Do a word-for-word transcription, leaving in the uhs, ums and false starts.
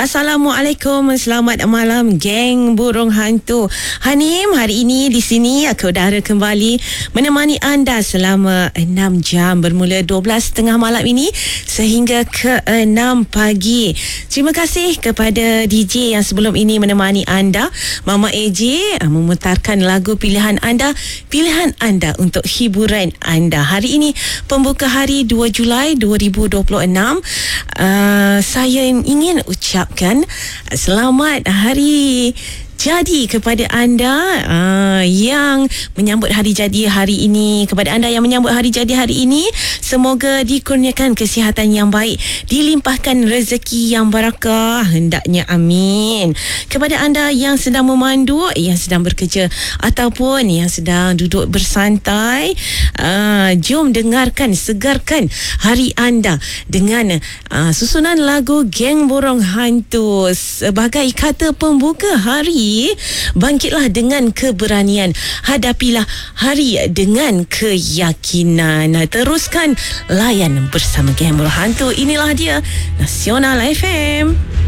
Assalamualaikum, selamat malam geng burung hantu. Hanim, hari ini di sini aku udara kembali menemani anda selama enam jam bermula dua belas tiga puluh malam ini sehingga ke enam pagi. Terima kasih kepada D J yang sebelum ini menemani anda, Mama A J, memutarkan lagu pilihan anda, pilihan anda untuk hiburan anda. Hari ini pembuka hari dua Julai dua ribu dua puluh enam. Uh, saya ingin ucapkan selamat hari jadi kepada anda uh, yang menyambut hari jadi hari ini. Kepada anda yang menyambut hari jadi hari ini, semoga dikurniakan kesihatan yang baik, dilimpahkan rezeki yang barakah, hendaknya amin. Kepada anda yang sedang memandu, yang sedang bekerja ataupun yang sedang duduk bersantai, uh, jom dengarkan, segarkan hari anda dengan uh, susunan lagu Geng Borong Hantu sebagai kata pembuka hari. Bangkitlah dengan keberanian, hadapilah hari dengan keyakinan. Teruskan layan bersama Geng Borong Hantu. Inilah dia Nasional F M.